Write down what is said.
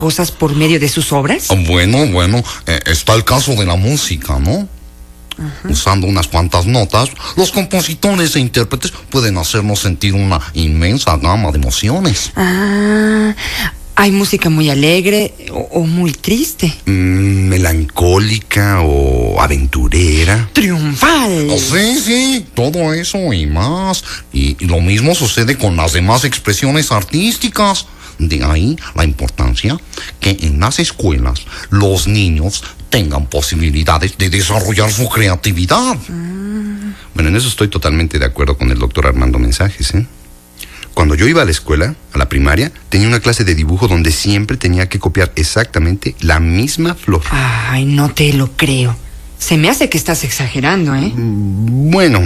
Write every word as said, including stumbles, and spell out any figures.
cosas por medio de sus obras? Bueno, bueno, eh, está el caso de la música, ¿no? Ajá. Usando unas cuantas notas, los compositores e intérpretes pueden hacernos sentir una inmensa gama de emociones. Ah, hay música muy alegre o, o muy triste. Mm, melancólica o aventurera. ¡Triunfal! Oh, sí, sí, todo eso y más. Y, y lo mismo sucede con las demás expresiones artísticas. De ahí la importancia que en las escuelas los niños tengan posibilidades de desarrollar su creatividad. Mm. Bueno, en eso estoy totalmente de acuerdo con el doctor Armando Mensajes, ¿eh? Cuando yo iba a la escuela, a la primaria, tenía una clase de dibujo donde siempre tenía que copiar exactamente la misma flor. Ay, no te lo creo. Se me hace que estás exagerando, ¿eh? Bueno,